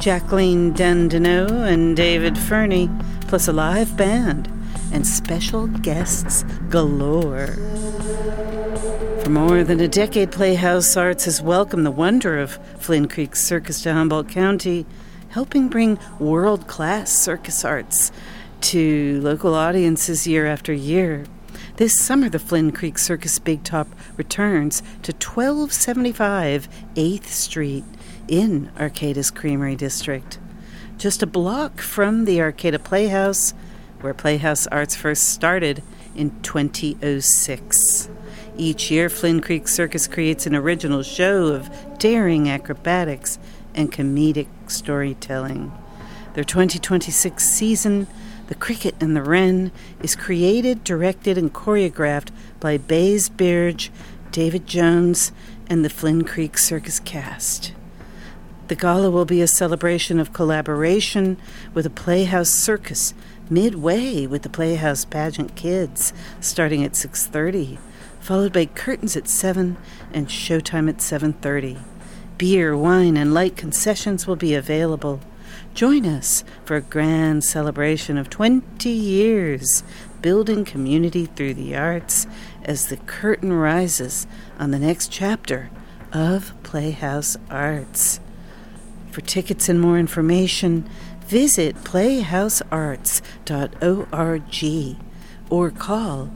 Jacqueline Dandeneau and David Fernie, plus a live band and special guests galore. For more than a decade, Playhouse Arts has welcomed the wonder of Flynn Creek Circus to Humboldt County, helping bring world-class circus arts to local audiences year after year. This summer, the Flynn Creek Circus Big Top returns to 1275 8th Street in Arcata's Creamery District, just a block from the Arcata Playhouse, where Playhouse Arts first started in 2006. Each year, Flynn Creek Circus creates an original show of daring acrobatics and comedic storytelling. Their 2026 season, The Cricket and the Wren, is created, directed, and choreographed by Baze Birge, David Jones, and the Flynn Creek Circus cast. The gala will be a celebration of collaboration with the Playhouse Circus, midway with the Playhouse Pageant Kids, starting at 6:30, followed by curtains at 7 and showtime at 7:30. Beer, wine, and light concessions will be available. Join us for a grand celebration of 20 years building community through the arts as the curtain rises on the next chapter of Playhouse Arts. For tickets and more information, visit playhousearts.org or call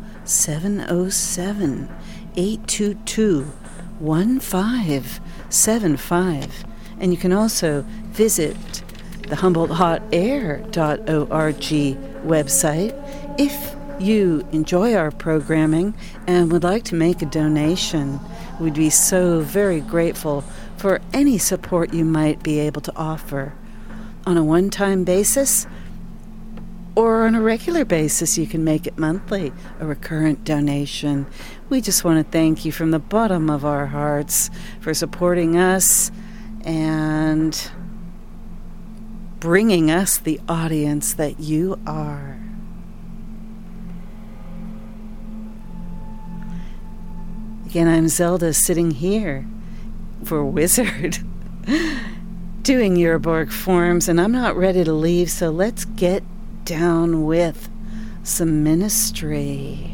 707-822-1575. And you can also visit the HumboldtHotAir.org website if you enjoy our programming and would like to make a donation. We'd be so very grateful for any support you might be able to offer. On a one-time basis or on a regular basis, you can make it monthly, a recurrent donation. We just want to thank you from the bottom of our hearts for supporting us and bringing us the audience that you are. Again, I'm Zelda, sitting here for Wizard, doing Euroborg forms, and I'm not ready to leave, so let's get down with some ministry.